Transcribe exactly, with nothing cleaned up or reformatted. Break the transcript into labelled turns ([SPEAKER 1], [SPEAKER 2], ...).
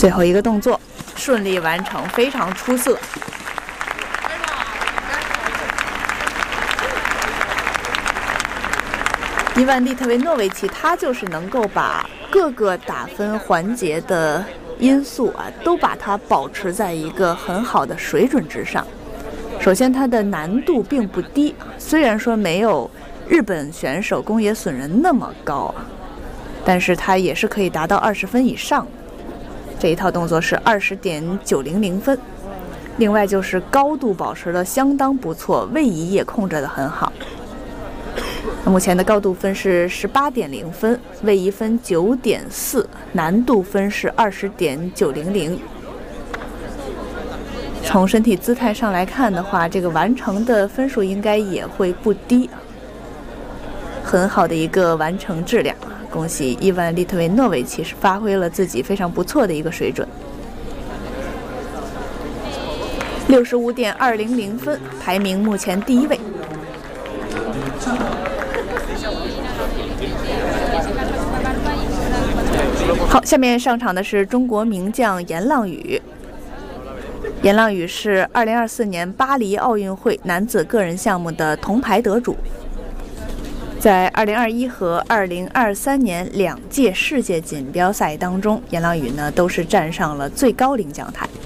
[SPEAKER 1] 最后一个动作顺利完成，非常出色。伊万利特维诺维奇，他就是能够把各个打分环节的因素啊，都把它保持在一个很好的水准之上。首先，它的难度并不低，虽然说没有日本选手宫野隼人那么高啊，但是它也是可以达到二十分以上。这一套动作是二十点九零零分。另外就是高度保持的相当不错，位移也控制得很好。目前的高度分是十八点零分，位移分九点四，难度分是二十点九零零。从身体姿态上来看的话，这个完成的分数应该也会不低，很好的一个完成质量。恭喜伊万利特维诺维奇是发挥了自己非常不错的一个水准。六十五点二零零分，排名目前第一位。好，下面上场的是中国名将严浪宇。严浪宇是二零二四年巴黎奥运会男子个人项目的铜牌得主，在二零二一和二零二三年两届世界锦标赛当中，严浪宇呢都是站上了最高领奖台。